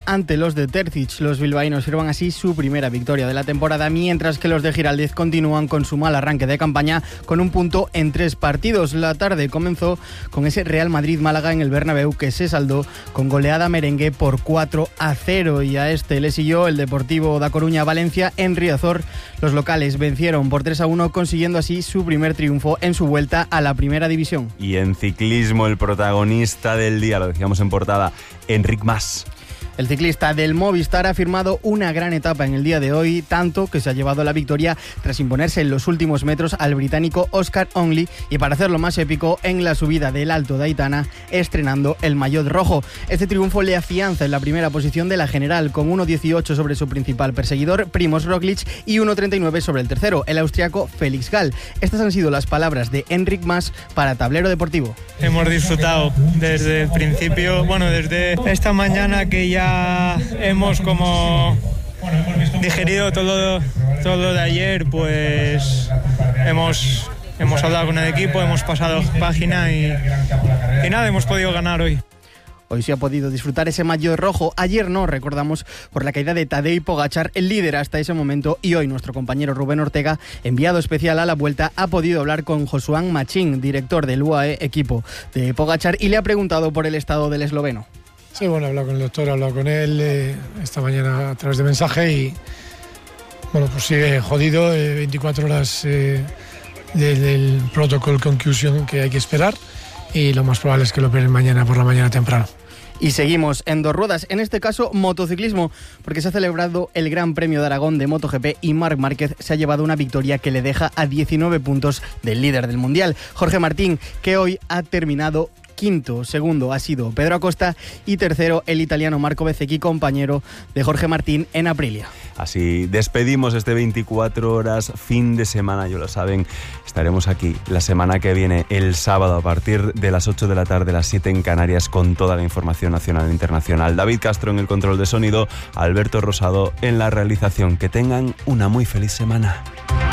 ante los de Terzic. Los bilbaínos firman así su primera victoria de la temporada, mientras que los de Giraldez continúan con su mal arranque de campaña con un punto en 3 partidos. La tarde comenzó con ese Real Madrid-Málaga en el Bernabéu que se saldó con goleada merengue por 4-0 y a este le siguió el Deportivo da Coruña-Valencia en Riazor. Los locales vencieron por 3-1, consiguiendo así su primer triunfo en su vuelta a la primera división. Y en ciclismo, el protagonista del día, lo decíamos en portada, Enric Mas. El ciclista del Movistar ha firmado una gran etapa en el día de hoy, tanto que se ha llevado la victoria tras imponerse en los últimos metros al británico Oscar Onley y para hacerlo más épico en la subida del Alto de Aitana, estrenando el maillot rojo. Este triunfo le afianza en la primera posición de la general con 1.18 sobre su principal perseguidor, Primož Roglič, y 1.39 sobre el tercero, el austriaco Felix Gall. Estas han sido las palabras de Enric Mas para Tablero Deportivo. Hemos disfrutado desde el principio, desde esta mañana que ya hemos como digerido todo lo de ayer, pues hemos hablado con el equipo, hemos pasado página y nada, hemos podido ganar hoy. Hoy se ha podido disfrutar ese maillot rojo. Ayer no, recordamos, por la caída de Tadej Pogačar, el líder hasta ese momento, y hoy nuestro compañero Rubén Ortega, enviado especial a la Vuelta, ha podido hablar con Josuán Machín, director del UAE equipo de Pogačar, y le ha preguntado por el estado del esloveno. Sí, he hablado con el doctor, he hablado con él esta mañana a través de mensaje y pues sigue jodido, 24 horas del protocol concussion que hay que esperar y lo más probable es que lo operen mañana por la mañana temprano. Y seguimos en dos ruedas, en este caso motociclismo, porque se ha celebrado el Gran Premio de Aragón de MotoGP y Marc Márquez se ha llevado una victoria que le deja a 19 puntos del líder del Mundial, Jorge Martín, que hoy ha terminado quinto. Segundo ha sido Pedro Acosta y tercero el italiano Marco Bezzecchi, compañero de Jorge Martín en Aprilia. Así despedimos este 24 horas fin de semana, ya lo saben, estaremos aquí la semana que viene, el sábado a partir de las 8 de la tarde, las 7 en Canarias, con toda la información nacional e internacional. David Castro en el control de sonido, Alberto Rosado en la realización. Que tengan una muy feliz semana.